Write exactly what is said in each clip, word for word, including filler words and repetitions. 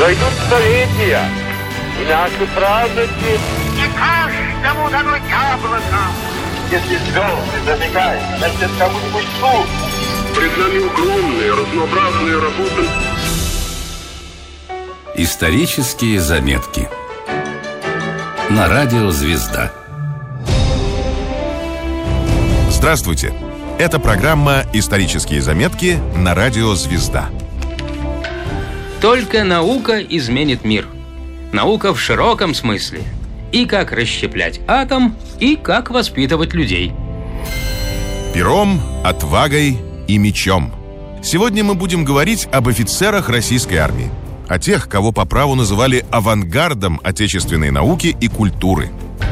Пройдут столетия, и наши праздники... Не каждому дано яблоко. Если звезды зажигают, значит, кому-нибудь суд. Пред нами огромные, разнообразные работы. Исторические заметки на радио «Звезда». Здравствуйте! Это программа «Исторические заметки» на радио «Звезда». Только наука изменит мир. Наука в широком смысле. И как расщеплять атом, и как воспитывать людей. Пером, отвагой и мечом. Сегодня мы будем говорить об офицерах российской армии. О тех, кого по праву называли авангардом отечественной науки и культуры.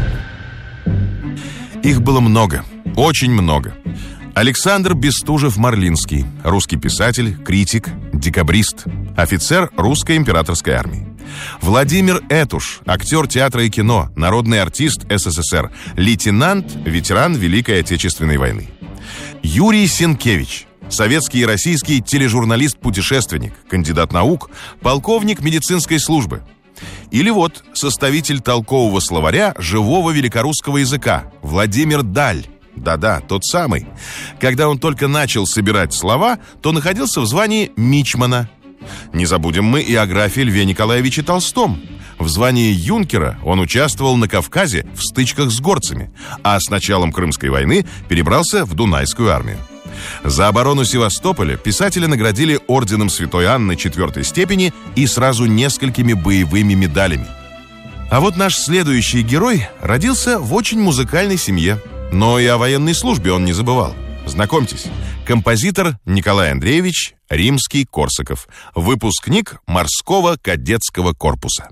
Их было много, очень много. Александр Бестужев-Марлинский, русский писатель, критик, декабрист, офицер русской императорской армии. Владимир Этуш, актер театра и кино, народный артист СССР, лейтенант, ветеран Великой Отечественной войны. Юрий Сенкевич, советский и российский тележурналист-путешественник, кандидат наук, полковник медицинской службы. Или вот составитель толкового словаря живого великорусского языка Владимир Даль. Да-да, тот самый. Когда он только начал собирать слова, то находился в звании мичмана. Не забудем мы и о графе Льве Николаевиче Толстом. В звании юнкера он участвовал на Кавказе в стычках с горцами, а с началом Крымской войны перебрался в Дунайскую армию. За оборону Севастополя писателя наградили орденом Святой Анны четвертой степени и сразу несколькими боевыми медалями. А вот наш следующий герой родился в очень музыкальной семье, но и о военной службе он не забывал. Знакомьтесь, композитор Николай Андреевич Римский-Корсаков, выпускник морского кадетского корпуса.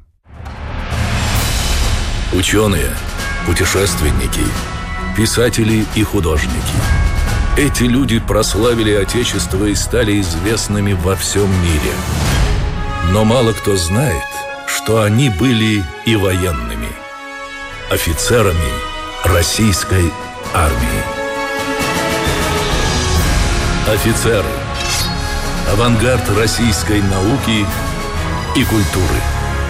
Ученые, путешественники, писатели и художники. Эти люди прославили Отечество и стали известными во всем мире. Но мало кто знает, что они были и военными, офицерами российской армии. Офицеры. Авангард российской науки и культуры.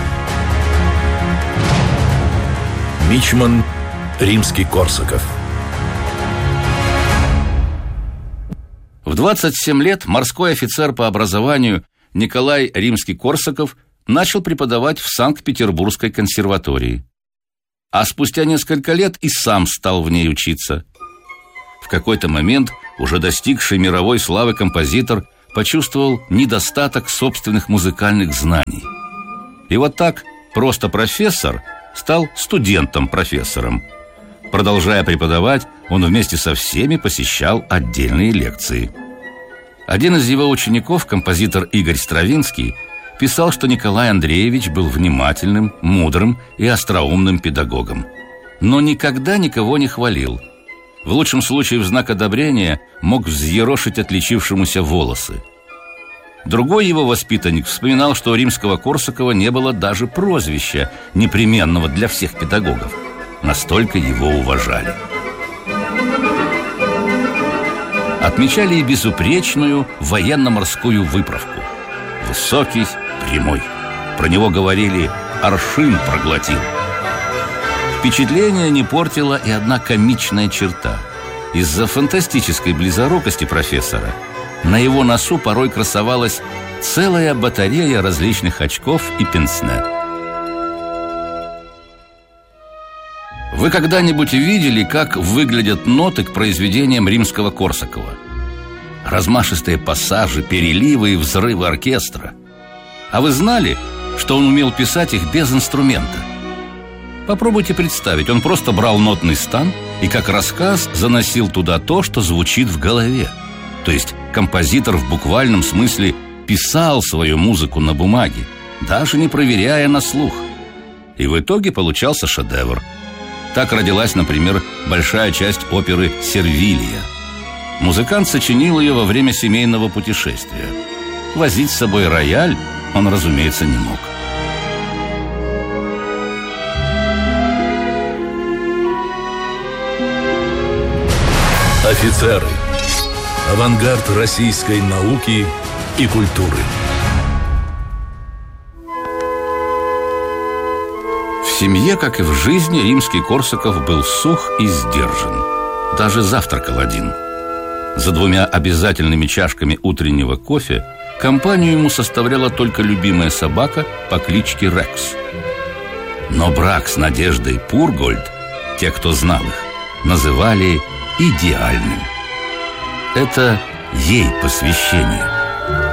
Мичман Римский-Корсаков. В двадцать семь лет морской офицер по образованию Николай Римский-Корсаков начал преподавать в Санкт-Петербургской консерватории. А спустя несколько лет и сам стал в ней учиться. В какой-то момент уже достигший мировой славы композитор почувствовал недостаток собственных музыкальных знаний. И вот так просто профессор стал студентом-профессором. Продолжая преподавать, он вместе со всеми посещал отдельные лекции. Один из его учеников, композитор Игорь Стравинский, писал, что Николай Андреевич был внимательным, мудрым и остроумным педагогом, но никогда никого не хвалил. В лучшем случае в знак одобрения мог взъерошить отличившемуся волосы. Другой его воспитанник вспоминал, что у Римского-Корсакова не было даже прозвища, непременного для всех педагогов. Настолько его уважали. Отмечали и безупречную военно-морскую выправку. Высокий, прямой. Про него говорили «аршин проглотил». Впечатление не портила и одна комичная черта. Из-за фантастической близорукости профессора на его носу порой красовалась целая батарея различных очков и пенсне. Вы когда-нибудь видели, как выглядят ноты к произведениям Римского-Корсакова? Размашистые пассажи, переливы и взрывы оркестра. А вы знали, что он умел писать их без инструмента? Попробуйте представить, он просто брал нотный стан и как рассказ заносил туда то, что звучит в голове. То есть композитор в буквальном смысле писал свою музыку на бумаге, даже не проверяя на слух. И в итоге получался шедевр. Так родилась, например, большая часть оперы «Сервилия». Музыкант сочинил ее во время семейного путешествия. Возить с собой рояль он, разумеется, не мог. Офицеры. Авангард российской науки и культуры. семье, как и в жизни, Римский-Корсаков был сух и сдержан. Даже завтракал один. За двумя обязательными чашками утреннего кофе компанию ему составляла только любимая собака по кличке Рекс. Но брак с Надеждой Пургольд, те, кто знал их, называли идеальным. Это ей посвящение.